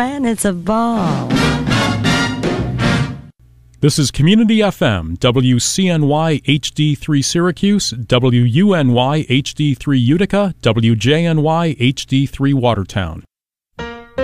man, it's a ball. This is Community FM, WCNY HD3 Syracuse, WUNY HD3 Utica, WJNY HD3 Watertown.